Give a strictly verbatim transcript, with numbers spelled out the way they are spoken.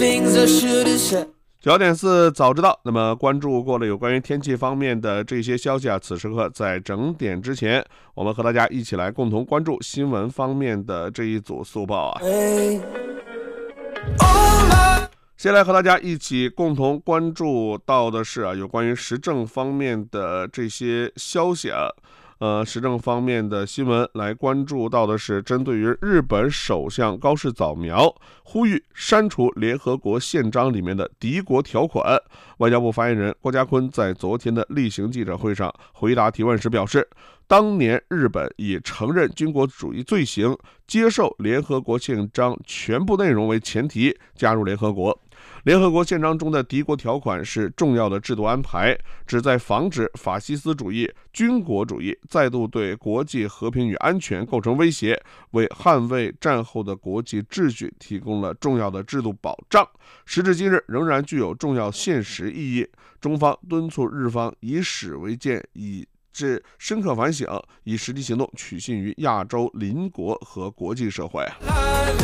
九点四早知道，那么关注过了有关于天气方面的这些消息啊，此时刻在整点之前，我们和大家一起来共同关注新闻方面的这一组速报啊。先来和大家一起共同关注到的是啊，有关于时政方面的这些消息啊。呃，时政方面的新闻来关注到的是，针对于日本首相高市早苗呼吁删除联合国宪章里面的敌国条款，外交部发言人郭家坤在昨天的例行记者会上回答提问时表示，当年日本以承认军国主义罪行，接受联合国宪章全部内容为前提加入联合国。联合国宪章中的敌国条款是重要的制度安排，旨在防止法西斯主义、军国主义再度对国际和平与安全构成威胁，为捍卫战后的国际秩序提供了重要的制度保障。时至今日，仍然具有重要现实意义。中方敦促日方以史为鉴，以致深刻反省，以实际行动取信于亚洲邻国和国际社会。